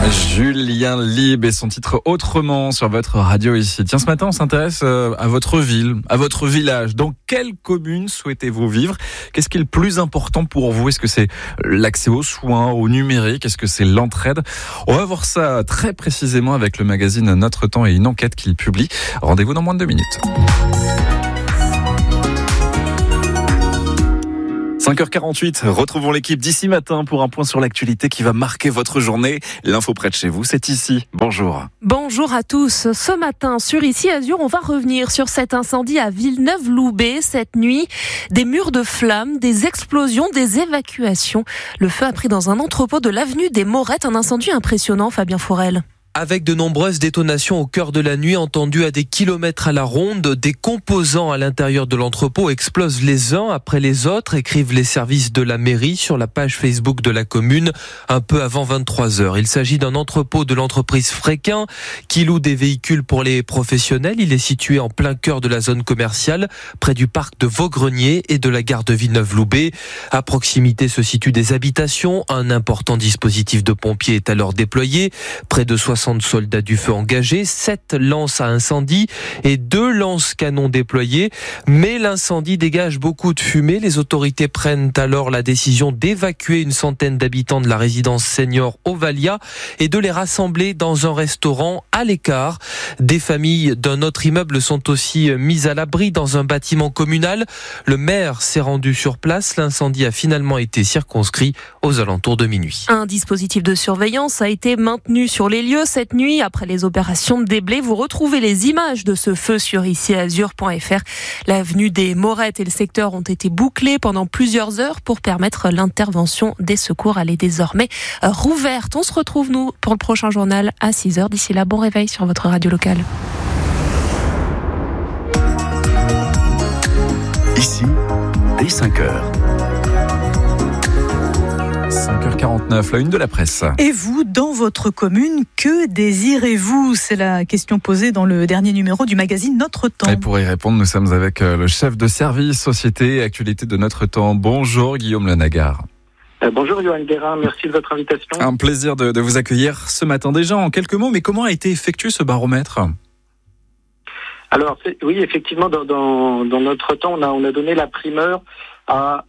Julien Lieb et son titre Autrement sur votre radio ici. Tiens, ce matin, on s'intéresse à votre ville, à votre village. Dans quelle commune souhaitez-vous vivre ? Qu'est-ce qui est le plus important pour vous ? Est-ce que c'est l'accès aux soins, au numérique ? Est-ce que c'est l'entraide ? On va voir ça très précisément avec le magazine Notre Temps et une enquête qu'il publie. Rendez-vous dans moins de 2 minutes. 5h48, retrouvons l'équipe d'ici matin pour un point sur l'actualité qui va marquer votre journée. L'info près de chez vous, c'est ici. Bonjour. Bonjour à tous. Ce matin, sur Ici Azur, on va revenir sur cet incendie à Villeneuve-Loubet. Cette nuit, des murs de flammes, des explosions, des évacuations. Le feu a pris dans un entrepôt de l'avenue des Morettes. Un incendie impressionnant, Fabien Forel. Avec de nombreuses détonations au cœur de la nuit, entendues à des kilomètres à la ronde, des composants à l'intérieur de l'entrepôt explosent les uns après les autres, écrivent les services de la mairie sur la page Facebook de la commune, un peu avant 23h. Il s'agit d'un entrepôt de l'entreprise Fréquin qui loue des véhicules pour les professionnels. Il est situé en plein cœur de la zone commerciale, près du parc de Vaugrenier et de la gare de Villeneuve-Loubet. À proximité se situent des habitations. Un important dispositif de pompiers est alors déployé. Près de 60 soldats du feu engagés, 7 lances à incendie et 2 lance-canons déployés. Mais l'incendie dégage beaucoup de fumée. Les autorités prennent alors la décision d'évacuer une centaine d'habitants de la résidence senior Ovalia et de les rassembler dans un restaurant à l'écart. Des familles d'un autre immeuble sont aussi mises à l'abri dans un bâtiment communal. Le maire s'est rendu sur place. L'incendie a finalement été circonscrit aux alentours de minuit. Un dispositif de surveillance a été maintenu sur les lieux. Cette nuit, après les opérations de déblai, vous retrouvez les images de ce feu sur iciazur.fr. L'avenue des Morettes et le secteur ont été bouclés pendant plusieurs heures pour permettre l'intervention des secours. Elle est désormais rouverte. On se retrouve, nous, pour le prochain journal à 6h. D'ici là, bon réveil sur votre radio locale. Ici, dès 5h. 5h49, la une de la presse. Et vous, dans votre commune, que désirez-vous ? C'est la question posée dans le dernier numéro du magazine Notre Temps. Et pour y répondre, nous sommes avec le chef de service Société et Actualité de Notre Temps. Bonjour Guillaume Lenagar. Bonjour Johan Guérin, merci de votre invitation. Un plaisir de vous accueillir ce matin. Déjà, en quelques mots, mais comment a été effectué ce baromètre ? Alors, oui, effectivement, dans Notre Temps, on a donné la primeur à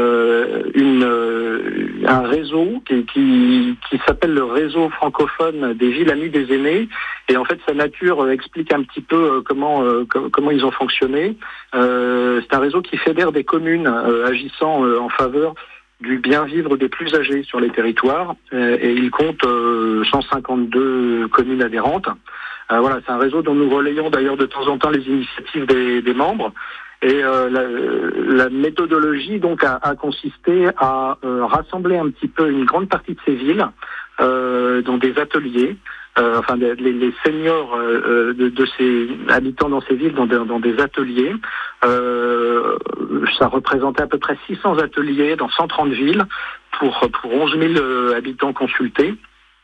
un réseau qui s'appelle le réseau francophone des villes amies des aînés, et en fait sa nature explique un petit peu comment ils ont fonctionné. C'est un réseau qui fédère des communes agissant en faveur du bien vivre des plus âgés sur les territoires, et il compte 152 communes adhérentes. Voilà, c'est un réseau dont nous relayons d'ailleurs de temps en temps les initiatives des membres. Et la méthodologie donc a consisté à rassembler un petit peu une grande partie de ces villes dans des ateliers, les seniors de ces habitants dans ces villes dans des ateliers. Ça représentait à peu près 600 ateliers dans 130 villes pour 11 000 habitants consultés.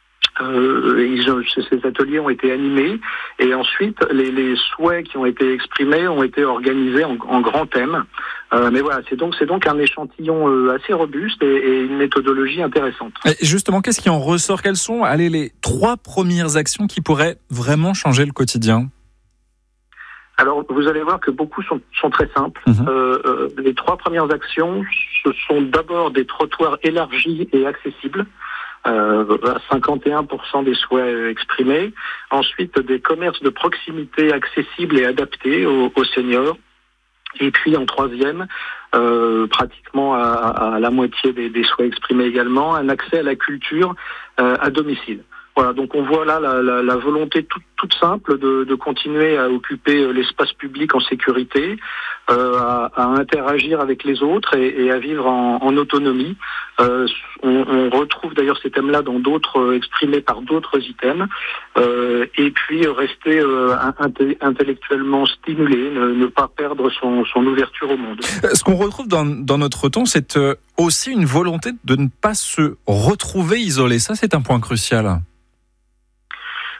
Ces ateliers ont été animés et ensuite les souhaits qui ont été exprimés ont été organisés en grands thèmes. Mais voilà, c'est donc un échantillon assez robuste et une méthodologie intéressante. Et justement, qu'est-ce qui en ressort ? Quelles sont les 3 premières actions qui pourraient vraiment changer le quotidien ? Alors, vous allez voir que beaucoup sont très simples. Les 3 premières actions, ce sont d'abord des trottoirs élargis et accessibles. 51% des souhaits exprimés. Ensuite, des commerces de proximité accessibles et adaptés aux seniors. Et puis, en troisième, pratiquement à la moitié des souhaits exprimés également, un accès à la culture à domicile. Voilà, donc on voit là la volonté toute simple de continuer à occuper l'espace public en sécurité, à interagir avec les autres et à vivre en autonomie. On retrouve d'ailleurs ces thèmes-là dans d'autres exprimés par d'autres items, et puis rester intellectuellement stimulé, ne pas perdre son ouverture au monde. Ce qu'on retrouve dans Notre Temps, c'est aussi une volonté de ne pas se retrouver isolé. Ça, c'est un point crucial.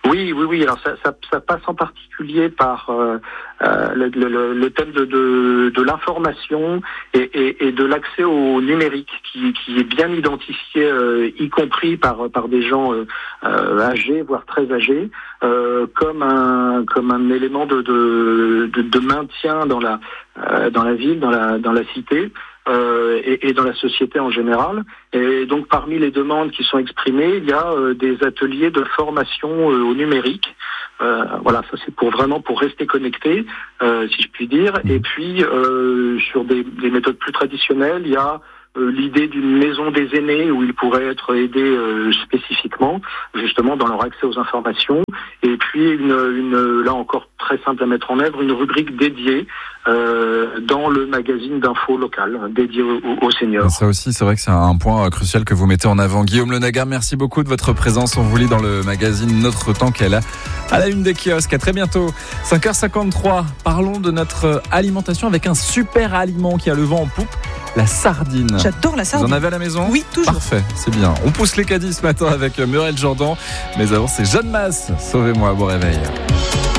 Oui. Alors ça passe en particulier par le thème de l'information et de l'accès au numérique qui est bien identifié, y compris par des gens âgés, voire très âgés, comme un élément de maintien dans la ville, dans la cité. Et dans la société en général. Et donc parmi les demandes qui sont exprimées, il y a des ateliers de formation au numérique. Voilà, ça c'est pour rester connecté, si je puis dire. Et puis sur des méthodes plus traditionnelles, il y a l'idée d'une maison des aînés où ils pourraient être aidés spécifiquement, justement dans leur accès aux informations. Et puis une là encore très simple à mettre en œuvre, une rubrique dédiée dans le magazine d'info local, dédié aux seniors. Ça aussi, c'est vrai que c'est un point crucial que vous mettez en avant. Guillaume Lenagar, merci beaucoup de votre présence. On vous lit dans le magazine Notre Temps qu'elle a à la une des kiosques. À très bientôt. 5h53. Parlons de notre alimentation avec un super aliment qui a le vent en poupe. La sardine. J'adore la sardine. Vous en avez à la maison ? Oui, toujours. Parfait, c'est bien. On pousse les caddies ce matin avec Muriel Jordan. Mais avant, c'est Jeanne Masse. Sauvez-moi, bon réveil.